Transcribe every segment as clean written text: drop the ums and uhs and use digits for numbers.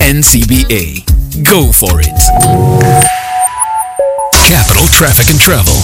NCBA. Go for it. Capital Traffic and Travel.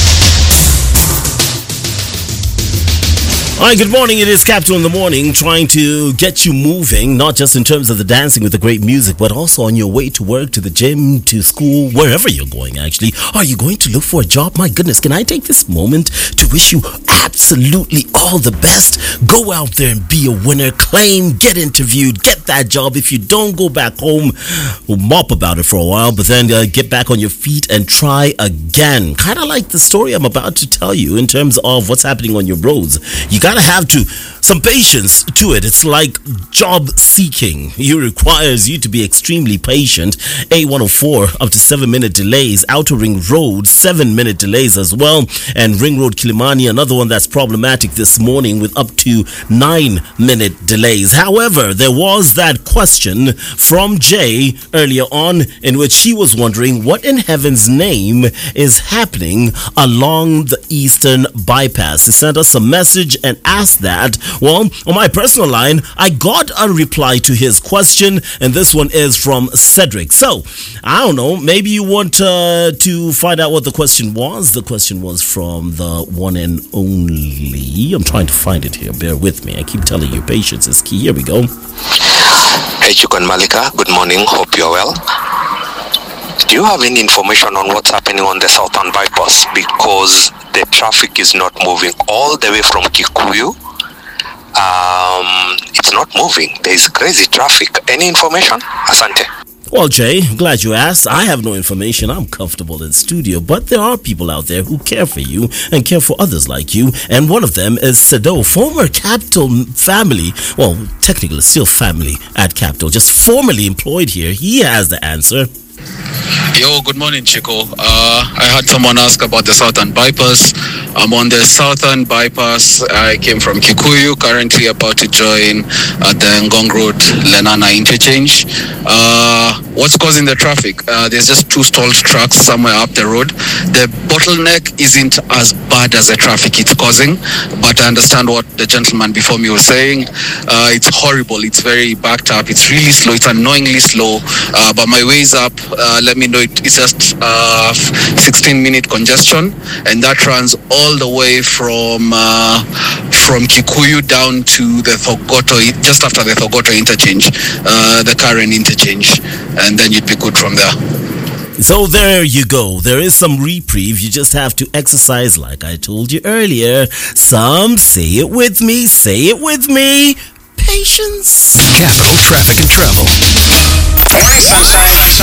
All right, good morning. It is Capital in the Morning, trying to get you moving, not just in terms of the dancing with the great music, but also on your way to work, to the gym, to school, wherever you're going, actually. Are you going to look for a job? My goodness, can I take this moment to wish you absolutely all the best? Go out there and be a winner. Claim, get interviewed, get that job. If you don't, go back home, we'll mop about it for a while, but then get back on your feet and try again. Kind of like the story I'm about to tell you in terms of what's happening on your roads. You gotta have some patience to it. It's like job seeking. It requires you to be extremely patient. A104 up to 7-minute delays. Outer Ring Road 7-minute delays as well. And Ring Road Kilimani, another one that's problematic this morning with up to 9-minute delays. However, there was that question from Jay earlier on in which she was wondering what in heaven's name is happening along the Eastern Bypass. He sent us a message and asked that. Well, on my personal line, I got a reply to his question, and this one is from Cedric. So, I don't know, maybe you want to find out what the question was. The question was from the one and only. I'm trying to find it here. Bear with me. I keep telling you, patience is key. Here we go. Hey, Chukwan Malika. Good morning. Hope you're well. Do you have any information on what's happening on the Southern Bypass? Because the traffic is not moving all the way from Kikuyu. It's not moving. There's crazy traffic. Any information? Asante. Well, Jay, glad you asked. I have no information. I'm comfortable in studio, but there are people out there who care for you and care for others like you. And one of them is Sado, former Capital family. Well, technically still family at Capital, just formerly employed here. He has the answer. Yo, good morning, Chico. I had someone ask about the Southern Bypass. I'm on the Southern Bypass. I came from Kikuyu, currently about to join the Ngong Road Lenana interchange. What's causing the traffic? There's just 2 stalled trucks somewhere up the road. The bottleneck isn't as bad as the traffic it's causing, but I understand what the gentleman before me was saying. It's horrible. It's very backed up. It's really slow. It's annoyingly slow. But my way's up. Let me know it's just 16-minute congestion, and that runs all the way from Kikuyu down to the Thogoto, just after the Thogoto interchange, the Karen interchange, and then you'd be good from there. So there you go. There is some reprieve. You just have to exercise, like I told you earlier. Say it with me, patience. Capital Traffic and Travel.